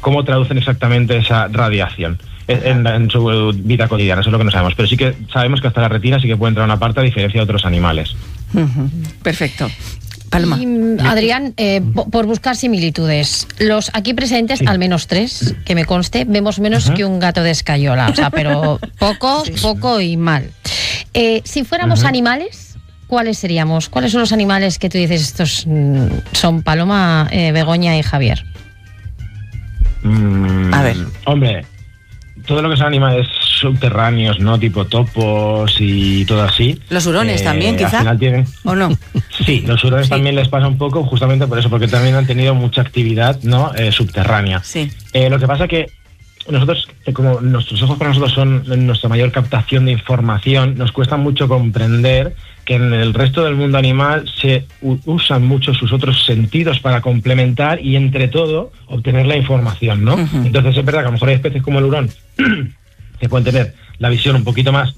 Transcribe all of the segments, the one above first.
cómo traducen exactamente esa radiación en su vida cotidiana. Eso es lo que no sabemos, pero sí que sabemos que hasta la retina sí que puede entrar una parte a diferencia de otros animales. Perfecto. Paloma. Y, Adrián, por buscar similitudes, los aquí presentes, al menos 3, que me conste, vemos menos que un gato de escayola, o sea, pero poco y mal. Si fuéramos animales, ¿cuáles seríamos? ¿Cuáles son los animales que tú dices estos son Paloma, Begoña y Javier? A ver. Hombre, todo lo que son animales subterráneos, ¿no? Tipo topos y todo así. Los hurones también, quizá. Al final tienen... ¿O no? Sí, los hurones también les pasa un poco, justamente por eso, porque también han tenido mucha actividad, ¿no? Subterránea. Sí. Lo que pasa que nosotros, como nuestros ojos para nosotros son nuestra mayor captación de información, nos cuesta mucho comprender que en el resto del mundo animal se usan mucho sus otros sentidos para complementar y entre todo obtener la información, ¿no? Entonces es verdad que a lo mejor hay especies como el hurón que pueden tener la visión un poquito más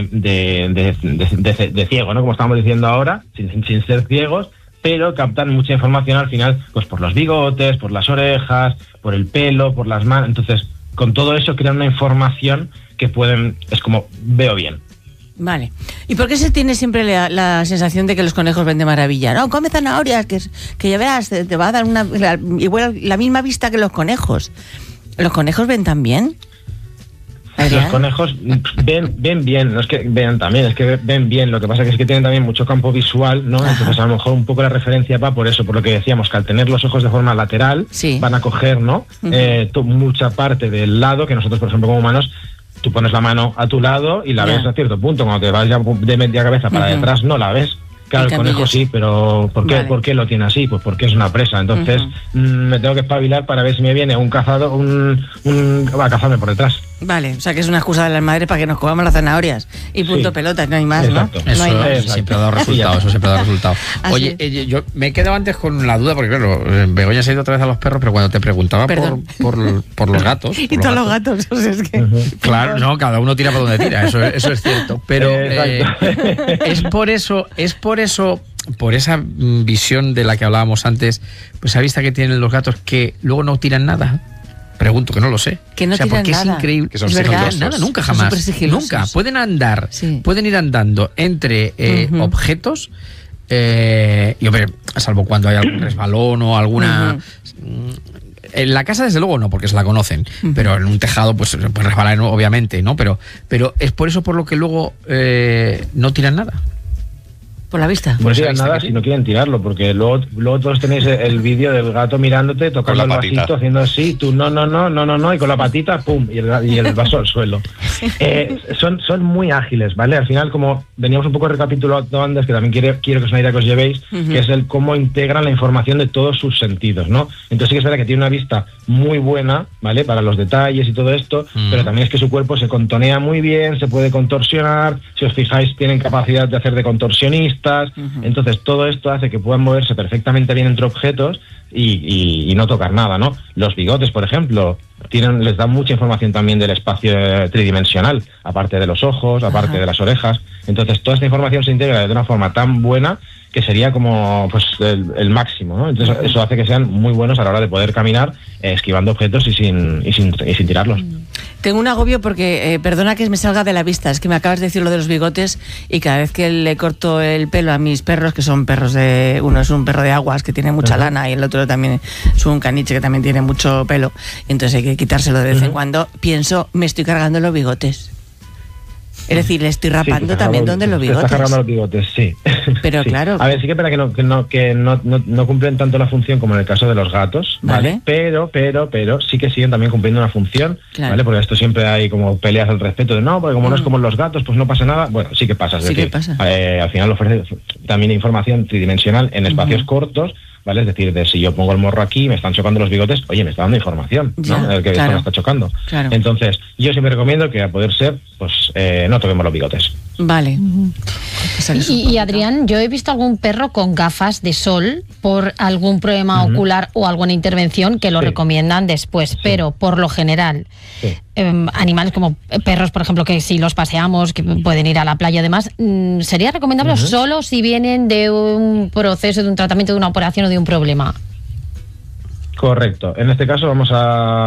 de ciego, ¿no? Como estamos diciendo ahora, sin ser ciegos, pero captan mucha información al final, pues por los bigotes, por las orejas, por el pelo, por las manos. Entonces, con todo eso crean una información que pueden, es como, veo bien. Vale. ¿Y por qué se tiene siempre la sensación de que los conejos ven de maravilla? No, come zanahorias, que ya verás, te va a dar igual la misma vista que los conejos. ¿Los conejos ven también? Los conejos ven bien, no es que vean también, es que ven bien. Lo que pasa es que tienen también mucho campo visual, ¿no? Entonces a lo mejor un poco la referencia va por eso, por lo que decíamos, que al tener los ojos de forma lateral, van a coger, ¿no? Mucha parte del lado que nosotros, por ejemplo, como humanos, tú pones la mano a tu lado y la ves a cierto punto. Cuando te vas ya de media cabeza para detrás, no la ves. Claro, el conejo sí, pero ¿por qué lo tiene así? Pues porque es una presa. Entonces me tengo que espabilar para ver si me viene un cazador, va a cazarme por detrás. Vale, o sea que es una excusa de las madres para que nos comamos las zanahorias. Y punto pelota, no hay más, exacto. ¿no? Eso siempre ha dado resultado, Oye, yo me he quedado antes con la duda, porque claro, Begoña se ha ido otra vez a los perros, pero cuando te preguntaba por los gatos... Y todos los gatos, o sea, es que... Claro, no, cada uno tira por donde tira, eso es cierto. Pero es por eso, por esa visión de la que hablábamos antes, pues esa vista que tienen los gatos que luego no tiran nada. Pregunto, que no lo sé. Que no tiran porque nada. Es increíble. Que son sigilosos. Nada, nunca jamás. Nunca. Pueden andar, pueden ir andando entre objetos, y hombre, salvo cuando hay algún resbalón o alguna... En la casa, desde luego, no, porque se la conocen. Pero en un tejado, pues resbalar, obviamente, ¿no? Pero es por eso por lo que luego no tiran nada. Por la vista. No tiran nada si no quieren tirarlo, porque luego todos tenéis el vídeo del gato mirándote, tocando el vasito, haciendo así, tú no, y con la patita, pum, y el vaso al suelo. Son muy ágiles, ¿vale? Al final, como veníamos un poco recapitulando antes, que también quiero que es una idea que os llevéis, que es el cómo integran la información de todos sus sentidos, ¿no? Entonces sí que es verdad que tiene una vista muy buena, ¿vale? Para los detalles y todo esto, pero también es que su cuerpo se contonea muy bien, se puede contorsionar, si os fijáis, tienen capacidad de hacer de contorsionista. Entonces todo esto hace que puedan moverse perfectamente bien entre objetos y no tocar nada, ¿no? Los bigotes, por ejemplo, les dan mucha información también del espacio tridimensional, aparte de los ojos, aparte de las orejas. Entonces toda esta información se integra de una forma tan buena que sería como pues el máximo, ¿no? Entonces eso hace que sean muy buenos a la hora de poder caminar esquivando objetos y sin tirarlos. Tengo un agobio porque, perdona que me salga de la vista, es que me acabas de decir lo de los bigotes y cada vez que le corto el pelo a mis perros, que son perros uno es un perro de aguas que tiene mucha lana y el otro también es un caniche que también tiene mucho pelo, entonces hay que quitárselo de vez en cuando, pienso, me estoy cargando los bigotes. Es decir, le estoy rapando también donde los bigotes. Está cargando los bigotes, sí. Pero sí. claro. A ver, sí que es verdad que no cumplen tanto la función como en el caso de los gatos, ¿vale? Pero sí que siguen también cumpliendo una función, ¿vale? Porque esto siempre hay como peleas al respecto de no, porque como no es como los gatos, pues no pasa nada. Bueno, sí que pasa. Es decir, al final ofrece también información tridimensional en espacios cortos, ¿vale? Es decir, si yo pongo el morro aquí, me están chocando los bigotes, oye, me está dando información, ¿no? El que esto me está chocando. Claro. Entonces, yo siempre recomiendo que a poder ser, pues no toquemos los bigotes. Vale. Y Adrián, yo he visto algún perro con gafas de sol por algún problema ocular o alguna intervención que lo recomiendan después, pero por lo general, animales como perros, por ejemplo, que si los paseamos, que pueden ir a la playa, además, ¿sería recomendable solo si vienen de un proceso, de un tratamiento, de una operación o de un problema? Correcto. En este caso vamos a